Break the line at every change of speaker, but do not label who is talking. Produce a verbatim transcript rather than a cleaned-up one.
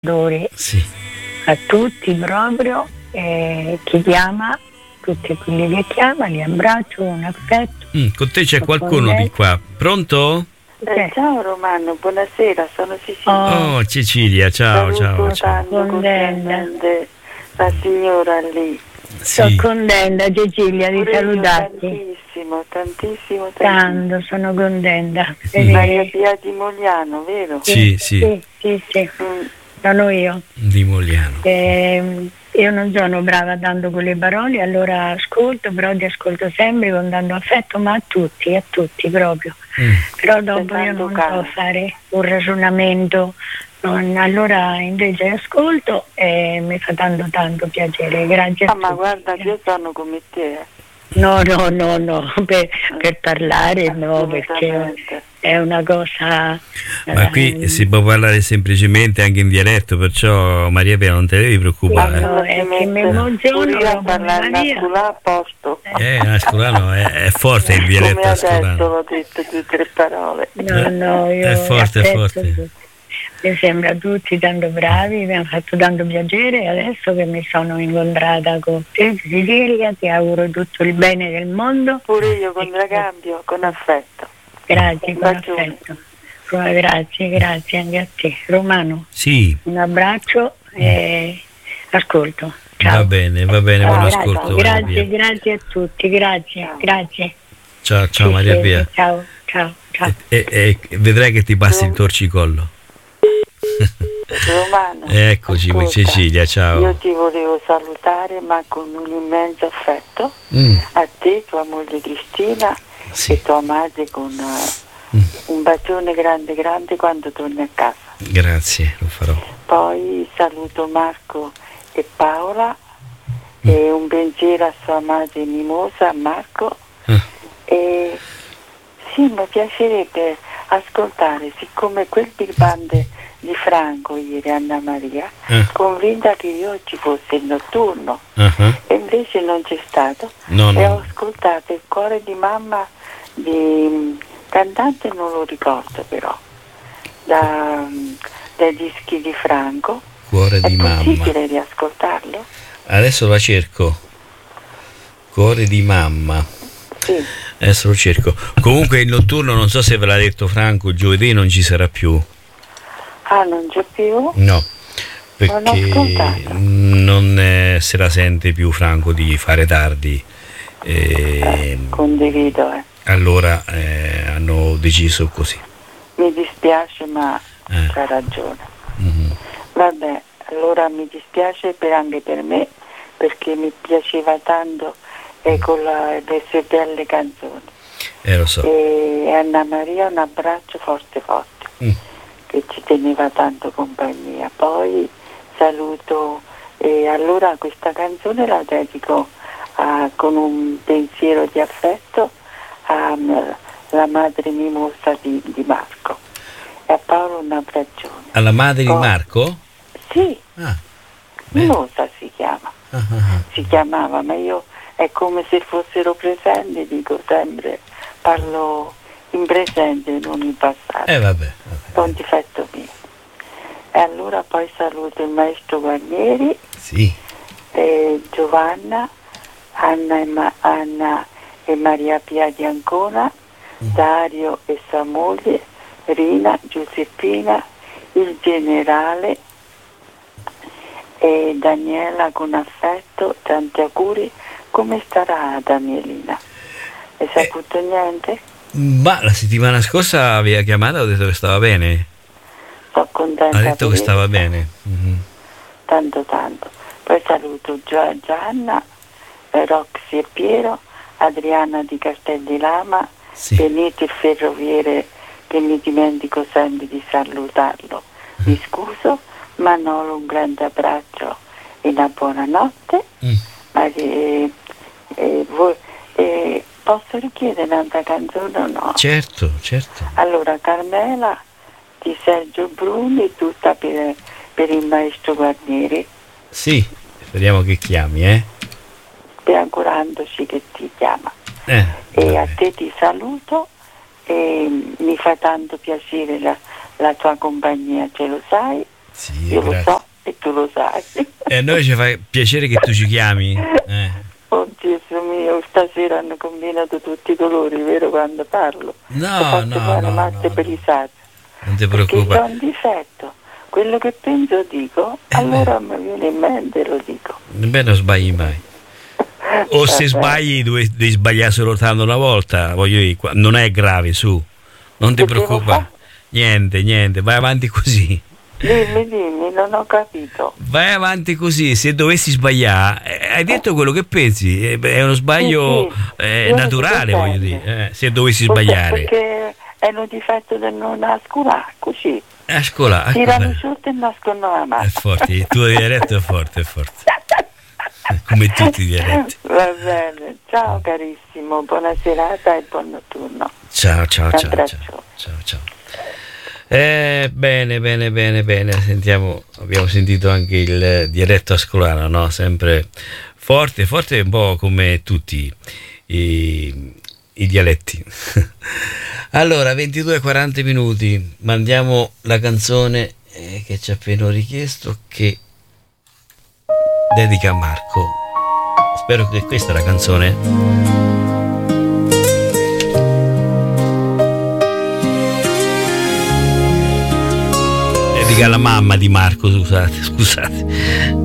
Sì.
A tutti proprio, eh, chi chiama, tutti quelli che chiama, li abbraccio, un affetto.
Mm, con te c'è qualcuno di qua. Pronto?
Eh, ciao Romano, buonasera, sono Cecilia.
Oh, oh Cecilia, ciao,
Saluto
ciao, ciao.
cordialmente la signora lì.
Sono
Sì.
contenta Cecilia di
Pure io
salutarti.
Tantissimo, tantissimo, tantissimo.
Tanto, sono contenta.
Maria Pia di Mogliano, vero?
Sì, sì,
Sì, sì, sì.
Mm.
Sono io.
di Mogliano.
Eh, io non sono brava tanto con le parole, allora ascolto, però ti ascolto sempre con tanto affetto, ma a tutti, a tutti proprio.
Mm.
Però dopo io non so fare un ragionamento, non, allora invece ascolto e mi fa tanto tanto piacere. Grazie a
Ah, ma
tutti.
guarda, io sono come te.
No, no, no, no, per, per parlare no, perché è una cosa...
Ma qui si può parlare semplicemente anche in dialetto, perciò Maria Pia non te devi preoccupare.
No, è che mi emoziono
a parlare a a posto.
Eh, ascolano, è, è forte il dialetto
Come adesso
ascolano.
l'ho detto due o tre parole.
No, no, io
È forte, è
apprezzo
forte.
tutti. Mi sembra tutti tanto bravi, mi ha fatto tanto piacere. Adesso che mi sono incontrata con te, Cecilia, ti auguro tutto il bene del mondo.
Pure io con ragambio, con affetto.
Grazie, con affetto. Grazie, grazie anche a te. Romano,
Sì,
un abbraccio e ascolto. Ciao.
va bene, va bene, buon
Grazie,
ascolto Maria
grazie,
Pia.
grazie a tutti, grazie, grazie.
Ciao, ciao
Sì,
Maria
sì,
Pia.
ciao, ciao, ciao.
E, e- e vedrai che ti passi il torcicollo.
Romano,
Eccoci,
ascolta,
Cecilia, ciao.
io ti volevo salutare, ma con un immenso affetto,
Mm.
a te, tua moglie Cristina
Sì.
e tua madre, con uh,
Mm.
un bacione grande grande quando torni a casa.
Grazie, lo farò.
Poi saluto Marco e Paola e un pensiero a sua madre Mimosa, a Marco.
Ah.
E sì, mi piacerebbe ascoltare, siccome quel big band di Franco ieri, Anna Maria,
Ah.
convinta che io ci fosse il notturno,
Ah-ah.
e invece non c'è stato.
No,
E ho
no.
ascoltato il cuore di mamma di cantante, non lo ricordo però, da, dai dischi di Franco.
Cuore
È
di mamma.
possibile riascoltarlo?
Adesso la cerco. Cuore di mamma.
Sì.
Adesso lo cerco. Comunque il notturno, non so se ve l'ha detto Franco, giovedì non ci sarà più.
Ah, non c'è più?
No,
Non ho
perché
ascoltato.
non eh, se la sente più Franco di fare tardi. E
Condivido, eh.
allora eh, hanno deciso così.
Mi dispiace, ma
Eh.
c'ha ragione.
Mhm.
Vabbè, allora mi dispiace per, anche per me, perché mi piaceva tanto e con la- le sue belle canzoni.
Eh, lo so.
E Anna Maria, un abbraccio forte forte,
Mm.
che ci teneva tanto compagnia. Poi saluto, e allora questa canzone la dedico a- con un pensiero di affetto alla madre Mimosa di, di Marco, e a Paolo un abbraccione.
Alla madre di
Oh.
Marco?
Sì,
Ah, beh.
Mimosa si chiama,
Ah, ah, ah.
si chiamava, ma io è come se fossero presenti, dico sempre, parlo in presente, non in passato.
Eh vabbè, vabbè.
Un difetto mio. E allora poi saluto il maestro Guarnieri,
Sì.
eh, Giovanna, Anna e, Ma- Anna e Maria Pia di Ancona, Dario e sua moglie, Rina, Giuseppina, il generale e Daniela con affetto, tanti auguri. Come starà Danielina? Hai saputo niente?
Ma la settimana scorsa aveva chiamato e ho detto che stava bene.
Sono contenta.
Ha detto
per
che stava
essa.
bene. Mhm.
Tanto tanto. Poi saluto Gio- Gianna, eh, Roxy e Piero, Adriana di Castel di Lama,
Sì.
Benito il ferroviere, che mi dimentico sempre di salutarlo. Mi scuso, Manolo un grande abbraccio e una buonanotte.
Mm.
Ma che, eh, voi, eh, posso richiedere un'altra canzone o no?
Certo, certo.
Allora, Carmela di Sergio Bruni, tutta per, per il maestro Guarnieri,
Sì, speriamo che chiami, eh.
augurandoci che ti chiama.
Eh,
E a
vabbè.
te ti saluto e mi fa tanto piacere la, la tua compagnia, ce lo sai,
Sì,
io
grazie.
lo so e tu lo sai.
E a noi ci fa piacere che tu ci chiami. Eh.
Oh Gesù mio, stasera hanno combinato tutti i colori, vero, quando parlo?
No,
Ho fatto
no,
fare
no,
matte
no,
per
no.
i saggi.
Non ti
Perché
preoccupare.
c'è un difetto. Quello che penso dico,
Eh
allora mi viene in mente e lo dico.
Beh, non sbagli mai. O se
Vabbè.
sbagli devi, devi sbagliare soltanto una volta, voglio dire, qua- non è grave, su, non ti
Che devo
preoccupare.
fare?
Niente, niente, vai avanti così.
Dimmi, dimmi, non ho capito.
Vai avanti così, se dovessi sbagliare, eh, hai detto quello che pensi, eh, beh, è uno sbaglio
Sì, sì,
eh,
io
naturale,
lo
voglio
sento.
dire, eh, se dovessi
Perché-
sbagliare.
Perché è un difetto del non ascolare, così.
A scuola, a
Tirano
scuola.
sotto e nascono la mano.
È forte, il tuo dialetto è forte, è forte. Come tutti i dialetti.
Va bene, ciao carissimo, buona serata e buon notturno.
Ciao, ciao,
Un
ciao,
abbraccio.
ciao, ciao, ciao. Eh, bene, bene, bene, bene. Sentiamo, abbiamo sentito anche il dialetto ascolano, no? Sempre forte, forte un po' come tutti i, i dialetti. Allora, ventidue e quaranta minuti, mandiamo la canzone eh, che ci ha appena richiesto, che dedica a Marco. Spero che questa è la canzone. Dedica alla mamma di Marco, scusate, scusate.